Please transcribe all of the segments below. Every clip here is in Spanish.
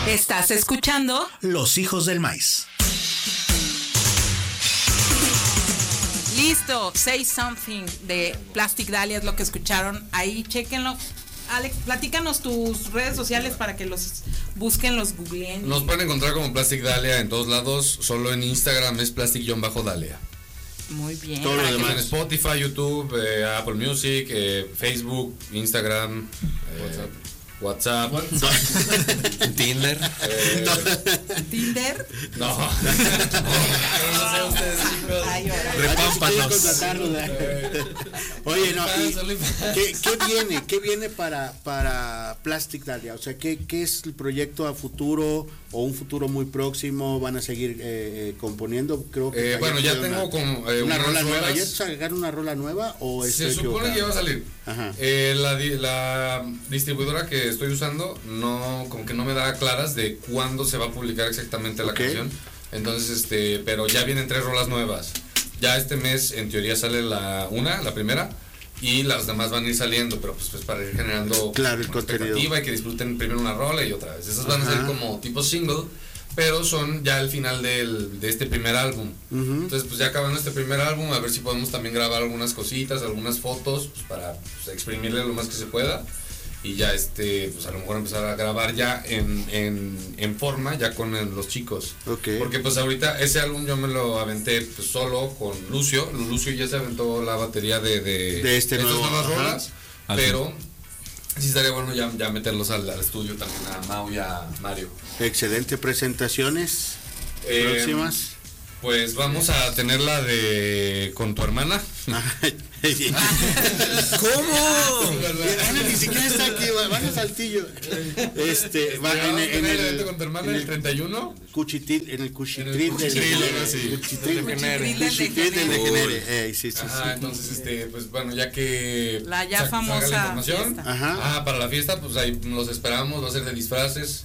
Estás escuchando Los Hijos del Maíz. Listo, Say Something de Plastic Dahlia es lo que escucharon. Ahí, chéquenlo. Alex, platícanos tus redes sociales para que los busquen, los googleen. Nos pueden encontrar como Plastic Dahlia en todos lados. Solo en Instagram es Plastic-Dahlia. Muy bien. Todo lo demás en Spotify, YouTube, Apple Music, Facebook, Instagram, WhatsApp. Tinder. ¿Tinder? No. No sé ustedes, chicos. Repámpanos. Oye, no, ¿qué viene para Plastic Dahlia? O sea, ¿qué es el proyecto a futuro o un futuro muy próximo? ¿Van a seguir componiendo? Creo que bueno, ya tengo como una rola nueva. ¿Ya es sacar una rola nueva o se supone que ya va a salir? Ajá. La distribuidora que estoy usando como que no me da claras de cuándo se va a publicar exactamente la canción. Entonces, pero ya vienen 3 rolas nuevas. Ya este mes en teoría sale la primera, y las demás van a ir saliendo, pero pues para ir generando el contenido y que disfruten primero una rola y otra vez. Esas van a ser como tipo single, pero son ya el final de este primer álbum. Entonces pues ya acabando este primer álbum, a ver si podemos también grabar algunas cositas, algunas fotos, pues para exprimirle lo más que se pueda. Y ya pues a lo mejor empezar a grabar ya en forma, ya con los chicos. Porque pues ahorita ese álbum yo me lo aventé pues solo con Lucio. Lucio ya se aventó la batería de estas nuevas rolas. Pero sí estaría bueno ya meterlos al estudio también, a Mau y a Mario. Excelente. Presentaciones próximas. Pues vamos a tener la de con tu hermana. ¿Cómo? Ni siquiera está aquí, van a Saltillo. En el evento con tu hermana el 31. En el Cuchitril del Degenere. Sí. Entonces, pues bueno, ya que la ya famosa la información, para la fiesta, pues ahí los esperamos, va a ser de disfraces.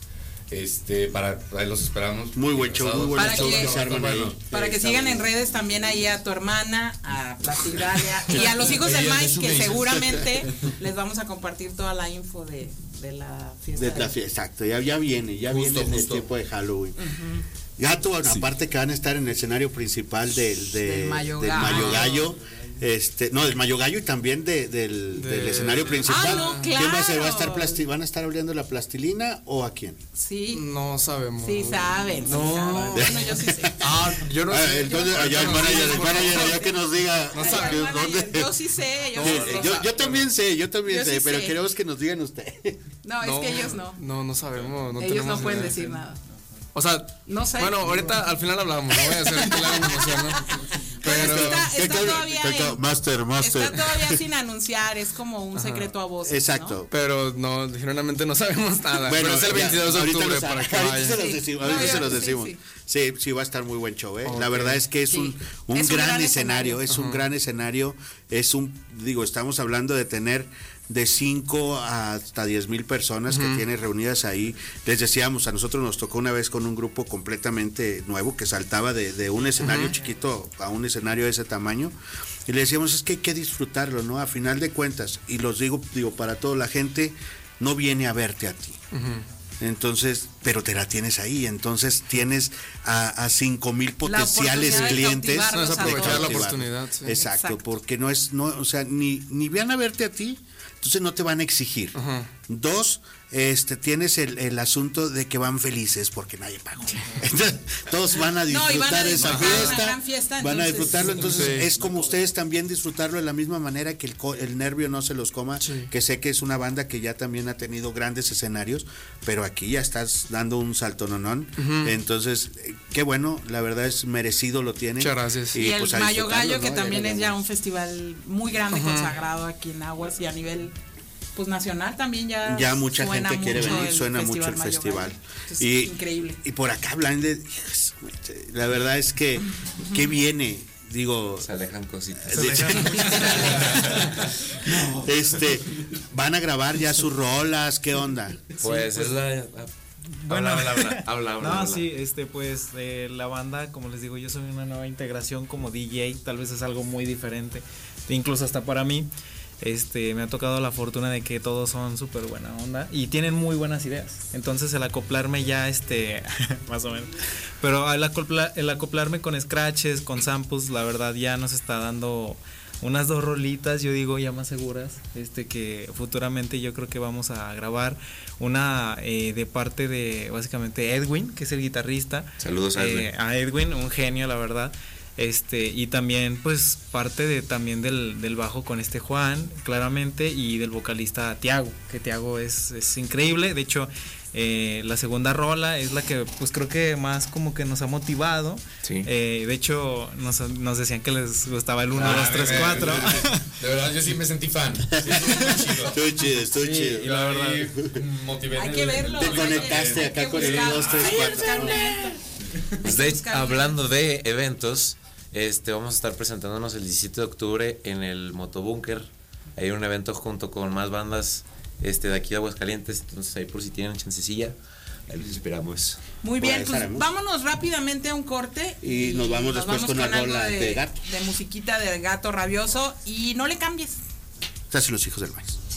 Ahí los esperamos. Muy buen show, muy buen show que se arman ahí. Para que sigan en redes también ahí a tu hermana, a Plastic Dahlia y a los Hijos del Maíz, que seguramente les vamos a compartir toda la info de la fiesta. De la fiesta, exacto, ya viene el tiempo de Halloween. Ya aparte que van a estar en el escenario principal del Mayo Gallo. Del Mayo Gallo y también del escenario principal. Claro. ¿Quién va a ser? ¿Van a estar abriendo la plastilina o a quién? Sí. No sabemos. Sí saben. No. Bueno, yo sí sé. Yo no sé. Entonces, allá el manager, allá que nos diga. No sabe. ¿Dónde? Yo sí sé. Yo también sé, pero queremos que nos digan ustedes. No, es que ellos no. No sabemos. Ellos no pueden decir nada. O sea, no sé. Bueno, ahorita al final hablamos, no voy a hacer que la emoción, ¿no? Pero está todavía Master. Está todavía sin anunciar, es como un secreto a voces. Exacto. ¿no? Pero no, generalmente no sabemos nada. Bueno, pero es el 22 de octubre para que vayan. Ahorita se los decimos. Sí, va a estar muy buen show, ¿eh? Okay. La verdad es que es un gran escenario, es un gran escenario, estamos hablando de tener de 5 hasta 10,000 personas que tiene reunidas ahí. Les decíamos, a nosotros nos tocó una vez con un grupo completamente nuevo que saltaba de un escenario chiquito a un escenario de ese tamaño, y le decíamos, es que hay que disfrutarlo, ¿no? A final de cuentas, y los digo para toda la gente, no viene a verte a ti. Entonces, pero te la tienes ahí, entonces tienes a 5,000 potenciales clientes. No es aprovechar la oportunidad. Sí. Exacto, porque o sea, ni van a verte a ti, entonces no te van a exigir. 2, tienes el asunto de que van felices porque nadie pagó. Entonces, todos van a disfrutar esa fiesta, van a disfrutarlo, entonces es como ustedes también disfrutarlo de la misma manera, que el nervio no se los coma, que sé que es una banda que ya también ha tenido grandes escenarios, pero aquí ya estás dando un salto nonón. Entonces, qué bueno, la verdad es merecido, lo tienen. Muchas gracias. Y pues el Mayo Gallo, ¿no? Que también es ya un festival muy grande, consagrado aquí en Aguas y a nivel nacional también ya mucha gente quiere venir, suena mucho el festival. Y increíble. Y por acá hablan la verdad es que ¿qué viene? Se alejan cositas. Van a grabar ya sus rolas, ¿qué onda? Pues es la bueno, habla. No, sí, pues la banda, como les digo, yo soy una nueva integración como DJ, tal vez es algo muy diferente, incluso hasta para mí. Me ha tocado la fortuna de que todos son súper buena onda y tienen muy buenas ideas. Entonces el acoplarme ya, más o menos. Pero el acoplarme con scratches, con samples, la verdad ya nos está dando unas 2 rolitas, yo digo, ya más seguras, que futuramente yo creo que vamos a grabar una de parte de básicamente Edwin, que es el guitarrista. Saludos a Edwin. A Edwin, un genio, la verdad. Y también pues parte también del bajo con Juan, claramente, y del vocalista Tiago, que Tiago es increíble. De hecho, la segunda rola es la que pues creo que más como que nos ha motivado. Sí. De hecho nos decían que les gustaba el 1, 2, 3, 4. De verdad yo sí me sentí fan. Estuvo chido. Y la verdad motivé. Hay que verlo. Te conectaste acá con el 1, 2, 3, 4. Hablando de eventos, vamos a estar presentándonos el 17 de octubre en el Motobúnker. Hay un evento junto con más bandas de aquí de Aguascalientes, entonces ahí por si tienen chancecilla, ahí los esperamos. Muy bien, pues vámonos rápidamente a un corte y nos vamos después con una rola de Gato. De musiquita de Gato Rabioso, y no le cambies. Estás en Los Hijos del Maíz.